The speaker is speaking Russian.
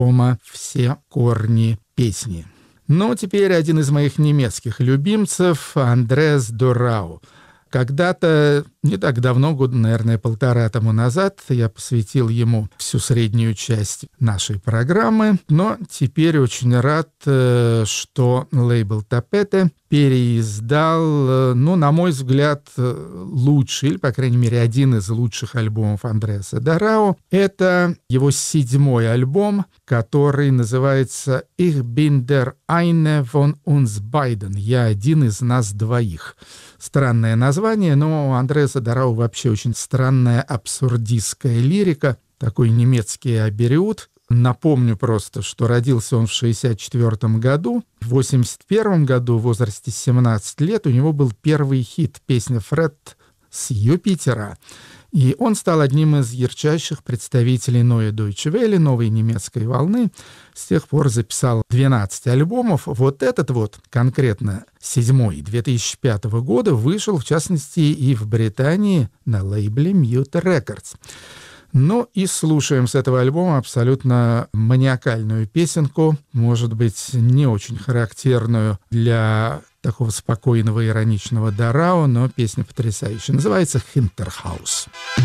альбома «Все корни песни». Ну, теперь один из моих немецких любимцев — Андреас Дорау. Когда-то, не так давно, года, наверное, 1,5 тому назад, я посвятил ему всю среднюю часть нашей программы, но теперь очень рад, что лейбл Тапете переиздал, на мой взгляд, лучший, или, по крайней мере, один из лучших альбомов Андреаса Дорау. Это его 7-й альбом, который называется «Ich bin der eine von uns beiden». «Я один из нас двоих». Странное название, но у Андреаса Дорау вообще очень странная абсурдистская лирика, такой немецкий абериут. Напомню просто, что родился он в 1964 году. В 1981 году, в возрасте 17 лет, у него был первый хит, песня «Фред с Юпитера». И он стал одним из ярчайших представителей Neue Deutsche Welle, новой немецкой волны. С тех пор записал 12 альбомов. Вот этот конкретно 7-й 2005 года вышел, в частности, и в Британии на лейбле Mute Records. Ну и слушаем с этого альбома абсолютно маниакальную песенку, может быть, не очень характерную для такого спокойного, ироничного Дорау, но песня потрясающая. Называется «Hinterhaus».